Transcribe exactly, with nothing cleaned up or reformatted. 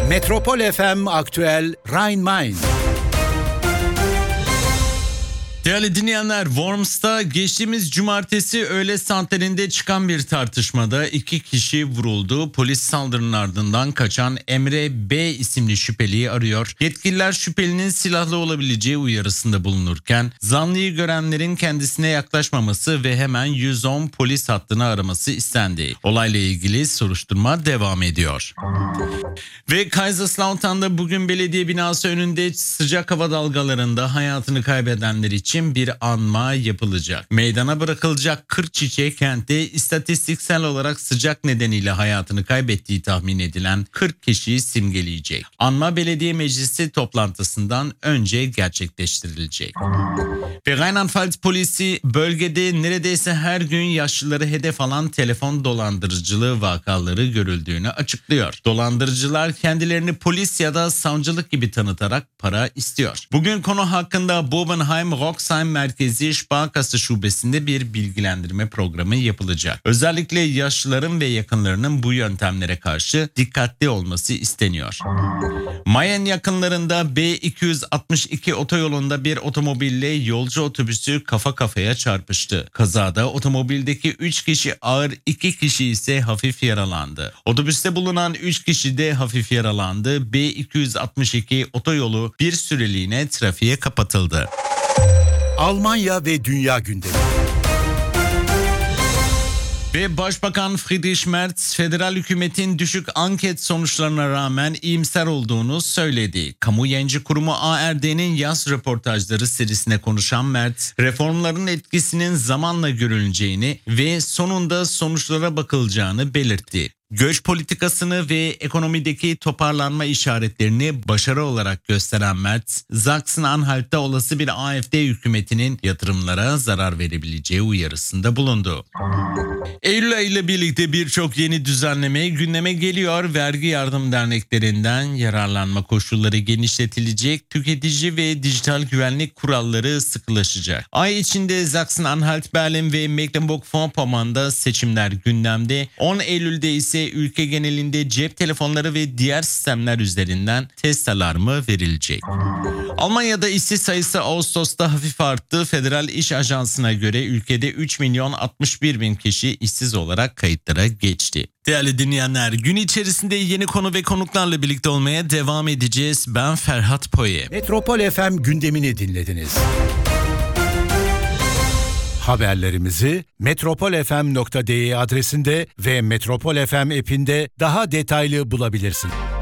Metropol F M Aktüel Rhein-Main. Değerli dinleyenler, Worms'ta geçtiğimiz cumartesi öğle saatlerinde çıkan bir tartışmada iki kişi vuruldu. Polis saldırının ardından kaçan Emre B isimli şüpheliyi arıyor. Yetkililer şüphelinin silahlı olabileceği uyarısında bulunurken zanlıyı görenlerin kendisine yaklaşmaması ve hemen yüz on polis hattını araması istendi. Olayla ilgili soruşturma devam ediyor. Ve Kaiserslautern'da bugün belediye binası önünde sıcak hava dalgalarında hayatını kaybedenler için bir anma yapılacak. Meydana bırakılacak Kırkçiçek kentte istatistiksel olarak sıcak nedeniyle hayatını kaybettiği tahmin edilen kırk kişiyi simgeleyecek. Anma belediye meclisi toplantısından önce gerçekleştirilecek. Ve Rheinland-Pfalz polisi bölgede neredeyse her gün yaşlıları hedef alan telefon dolandırıcılığı vakaları görüldüğünü açıklıyor. Dolandırıcılar kendilerini polis ya da savcılık gibi tanıtarak para istiyor. Bugün konu hakkında Bobenheim-Roxheim Merkezi Sparkasse Şubesi'nde bir bilgilendirme programı yapılacak. Özellikle yaşlıların ve yakınlarının bu yöntemlere karşı dikkatli olması isteniyor. Mayen yakınlarında B iki yüz altmış iki otoyolunda bir otomobille yolcu otobüsü kafa kafaya çarpıştı. Kazada otomobildeki üç kişi ağır, iki kişi ise hafif yaralandı. Otobüste bulunan üç kişi de hafif yaralandı. B iki yüz altmış iki otoyolu bir süreliğine trafiğe kapatıldı. Almanya ve Dünya gündemi. Ve Başbakan Friedrich Merz, federal hükümetin düşük anket sonuçlarına rağmen iyimser olduğunu söyledi. Kamu Yayıncı Kurumu A R D'nin yaz röportajları serisine konuşan Merz, reformların etkisinin zamanla görüleceğini ve sonunda sonuçlara bakılacağını belirtti. Göç politikasını ve ekonomideki toparlanma işaretlerini başarı olarak gösteren Merz, Sachsen-Anhalt'ta olası bir A F D hükümetinin yatırımlara zarar verebileceği uyarısında bulundu. Eylül ayıyla birlikte birçok yeni düzenleme gündeme geliyor. Vergi yardım derneklerinden yararlanma koşulları genişletilecek, tüketici ve dijital güvenlik kuralları sıkılaşacak. Ay içinde Sachsen-Anhalt, Berlin ve Mecklenburg-Vorpommern'da seçimler gündemde. on Eylül'de ise ülke genelinde cep telefonları ve diğer sistemler üzerinden test alarmı verilecek. Almanya'da işsiz sayısı Ağustos'ta hafif arttı. Federal İş Ajansı'na göre ülkede üç milyon altmış bir bin kişi işsiz olarak kayıtlara geçti. Değerli dinleyenler, gün içerisinde yeni konu ve konuklarla birlikte olmaya devam edeceğiz. Ben Ferhat Poye. Metropol F M gündemini dinlediniz. Haberlerimizi metropol f m nokta d e adresinde ve Metropol F M app'inde daha detaylı bulabilirsiniz.